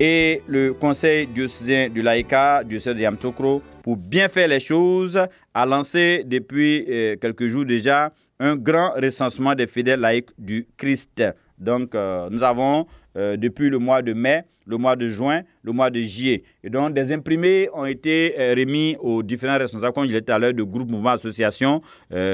et le conseil diocésain du laïcat, diocèse de Yamoussoukro, pour bien faire les choses, a lancé depuis quelques jours déjà un grand recensement des fidèles laïcs du Christ. Donc, nous avons depuis le mois de mai, le mois de juin, le mois de juillet. Et donc, des imprimés ont été remis aux différents responsables, comme je l'ai dit tout à l'heure, de groupes, mouvements, associations.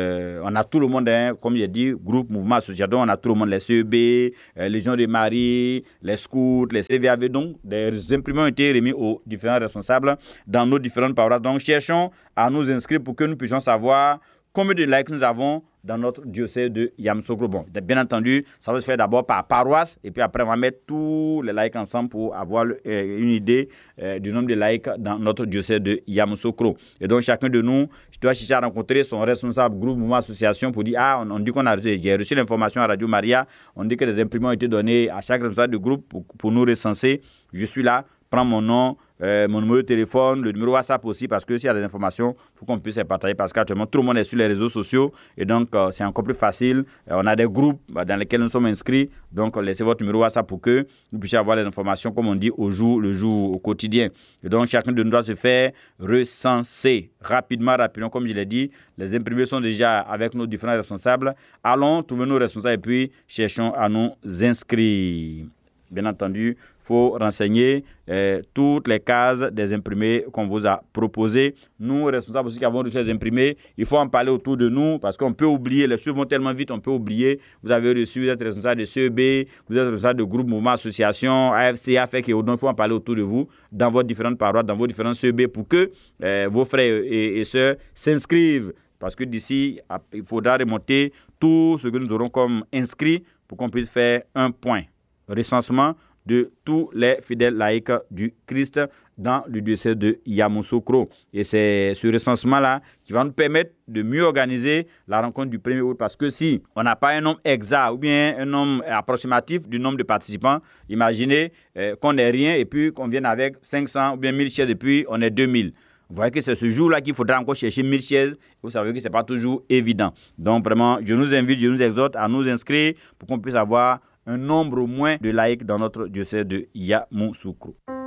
On a tout le monde, comme j'ai dit, groupe, mouvements, associations. On a tout le monde, les CEB, Légion de Marie, les scouts, les CVAV. Donc, des imprimés ont été remis aux différents responsables dans nos différentes paroisses. Donc, cherchons à nous inscrire pour que nous puissions savoir combien de laïcs nous avons dans notre diocèse de Yamoussoukro. Bon, bien entendu, ça va se faire d'abord par paroisse et puis après on va mettre tous les laïcs ensemble pour avoir une idée du nombre de laïcs dans notre diocèse de Yamoussoukro. Et donc chacun de nous doit chercher à rencontrer son responsable groupe, mouvement, association pour dire on dit qu'on a j'ai reçu l'information à Radio Maria, on dit que des imprimés ont été donnés à chaque responsable de groupe pour nous recenser. Je suis là, prends mon nom, mon numéro de téléphone, le numéro WhatsApp aussi, parce que s'il y a des informations, il faut qu'on puisse les partager, parce qu'actuellement, tout le monde est sur les réseaux sociaux, et donc c'est encore plus facile. On a des groupes dans lesquels nous sommes inscrits, donc laissez votre numéro WhatsApp pour que vous puissiez avoir les informations, comme on dit, au quotidien. Et donc, chacun de nous doit se faire recenser rapidement, comme je l'ai dit. Les imprimés sont déjà avec nos différents responsables. Allons trouver nos responsables et puis cherchons à nous inscrire. Bien entendu, il faut renseigner toutes les cases des imprimés qu'on vous a proposés. Nous, responsables aussi qui avons reçu les imprimés, il faut en parler autour de nous parce qu'on peut oublier, les choses vont tellement vite, on peut oublier. Vous avez reçu, vous êtes responsable de CEB, vous êtes responsable de groupe, mouvement, association, AFC, AFEC et autres. Il faut en parler autour de vous, dans vos différentes paroisses, dans vos différents CEB pour que vos frères et sœurs s'inscrivent. Parce que d'ici, il faudra remonter tout ce que nous aurons comme inscrits pour qu'on puisse faire un point. Recensement de tous les fidèles laïcs du Christ dans le diocèse de Yamoussoukro. Et c'est ce recensement-là qui va nous permettre de mieux organiser la rencontre du 1er août. Parce que si on n'a pas un nombre exact ou bien un nombre approximatif du nombre de participants, imaginez qu'on n'ait rien et puis qu'on vienne avec 500 ou bien 1000 chaises et puis on est 2000. Vous voyez que c'est ce jour-là qu'il faudra encore chercher 1000 chaises. Vous savez que ce n'est pas toujours évident. Donc vraiment, je nous invite, je nous exhorte à nous inscrire pour qu'on puisse avoir un nombre au moins de laïcs dans notre diocèse de Yamoussoukro.